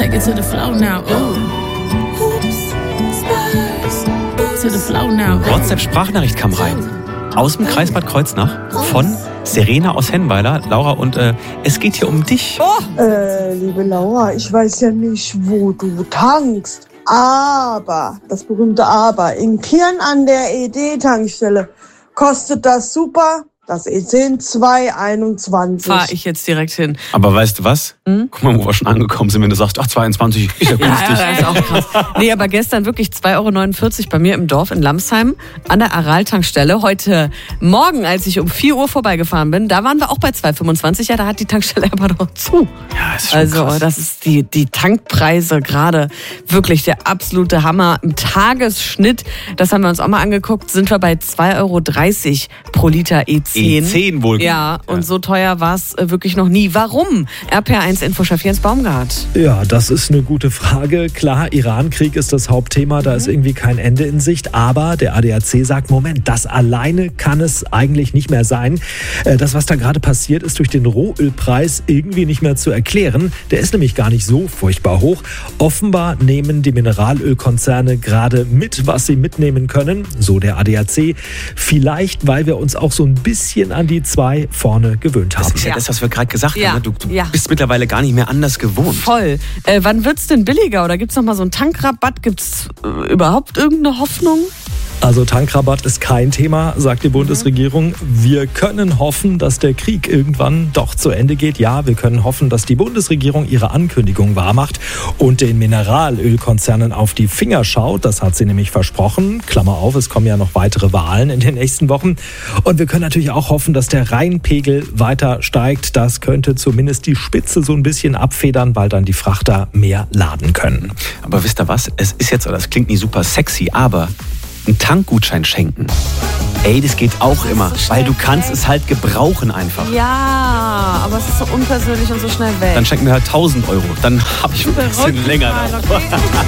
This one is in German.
Take it to the flow now. Oops, Spurs. To the flow now. WhatsApp-Sprachnachricht kam rein. Aus dem Kreis Bad Kreuznach von Serena aus Hennweiler. Laura, und es geht hier um dich. Liebe Laura, ich weiß ja nicht, wo du tankst. Aber, das berühmte Aber, in Kirn an der ED-Tankstelle kostet das super. Das E10 2,21. Fahr ich jetzt direkt hin. Aber weißt du was? Guck mal, wo wir schon angekommen sind, wenn du sagst, ach, 22 ist ja günstig. Ja, das ist auch krass. Nee, aber gestern wirklich 2,49 € bei mir im Dorf in Lamsheim an der Aral-Tankstelle. Heute Morgen, als ich um 4 Uhr vorbeigefahren bin, da waren wir auch bei 2,25. Ja, da hat die Tankstelle aber noch zu. Ja, ist schon krass. Das ist die Tankpreise gerade wirklich der absolute Hammer. Im Tagesschnitt, das haben wir uns auch mal angeguckt, sind wir bei 2,30 € pro Liter E10. E10 wohl. Ja, und so teuer war es wirklich noch nie. Warum? RPR1-Info-Chef Jens Baumgart. Ja, das ist eine gute Frage. Klar, Iran-Krieg ist das Hauptthema, da ist irgendwie kein Ende in Sicht. Aber der ADAC sagt, Moment, das alleine kann es eigentlich nicht mehr sein. Das, was da gerade passiert, ist durch den Rohölpreis irgendwie nicht mehr zu erklären. Der ist nämlich gar nicht so furchtbar hoch. Offenbar nehmen die Mineralölkonzerne gerade mit, was sie mitnehmen können, so der ADAC. Vielleicht, weil wir uns auch so ein bisschen an die 2 vorne gewöhnt haben. Das ist ja das, was wir gerade gesagt Ja. haben. Du bist mittlerweile gar nicht mehr anders gewohnt. Voll. Wann wird's denn billiger? Oder gibt's noch mal so einen Tankrabatt? Gibt's überhaupt irgendeine Hoffnung? Also Tankrabatt ist kein Thema, sagt die Bundesregierung. Wir können hoffen, dass der Krieg irgendwann doch zu Ende geht. Ja, wir können hoffen, dass die Bundesregierung ihre Ankündigung wahrmacht und den Mineralölkonzernen auf die Finger schaut. Das hat sie nämlich versprochen. Klammer auf, es kommen ja noch weitere Wahlen in den nächsten Wochen. Und wir können natürlich auch hoffen, dass der Rheinpegel weiter steigt. Das könnte zumindest die Spitze so ein bisschen abfedern, weil dann die Frachter mehr laden können. Aber wisst ihr was? Es ist jetzt, das klingt nicht super sexy, aber einen Tankgutschein schenken. Ey, das geht auch immer, weil du kannst es halt gebrauchen einfach. Ja, aber es ist so unpersönlich und so schnell weg. Dann schenken wir halt 1.000 €. Dann habe ich ein bisschen länger. Okay.